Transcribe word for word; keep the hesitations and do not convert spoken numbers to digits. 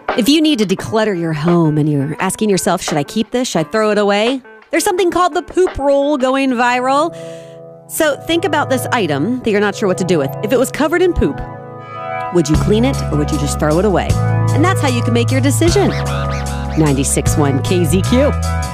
If you need to declutter your home and you're asking yourself, should I keep this? Should I throw it away? There's something called the poop roll going viral. So think about this item that you're not sure what to do with. If it was covered in poop, would you clean it or would you just throw it away? And that's how you can make your decision. ninety-six point one K Z Q.